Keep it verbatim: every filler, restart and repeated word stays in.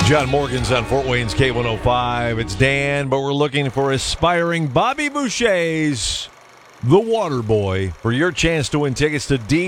John Morgan's on Fort Wayne's K one oh five. It's Dan, but we're looking for aspiring Bobby Boucher's The Water Boy for your chance to win tickets to D.